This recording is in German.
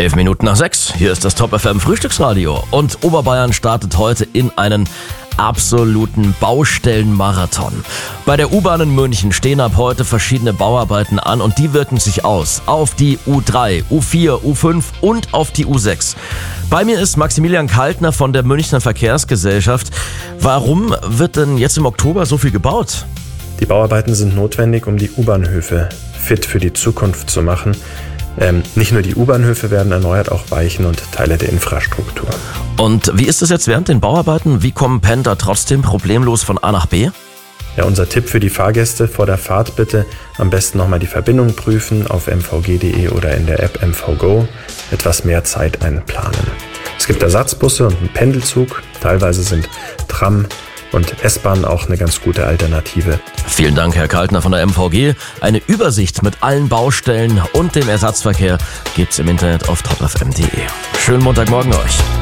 6:11. Hier ist das Top FM Frühstücksradio. Und Oberbayern startet heute in einen absoluten Baustellenmarathon. Bei der U-Bahn in München stehen ab heute verschiedene Bauarbeiten an und die wirken sich aus auf die U3, U4, U5 und auf die U6. Bei mir ist Maximilian Kaltner von der Münchner Verkehrsgesellschaft. Warum wird denn jetzt im Oktober so viel gebaut? Die Bauarbeiten sind notwendig, um die U-Bahnhöfe fit für die Zukunft zu machen. Nicht nur die U-Bahnhöfe werden erneuert, auch Weichen und Teile der Infrastruktur. Und wie ist es jetzt während den Bauarbeiten? Wie kommen Pendler trotzdem problemlos von A nach B? Ja, unser Tipp für die Fahrgäste: vor der Fahrt bitte am besten nochmal die Verbindung prüfen auf mvg.de oder in der App MVGo. Etwas mehr Zeit einplanen. Es gibt Ersatzbusse und einen Pendelzug. Teilweise sind Tram und S-Bahn auch eine ganz gute Alternative. Vielen Dank, Herr Kaltner von der MVG. Eine Übersicht mit allen Baustellen und dem Ersatzverkehr gibt's im Internet auf topfm.de. Schönen Montagmorgen euch.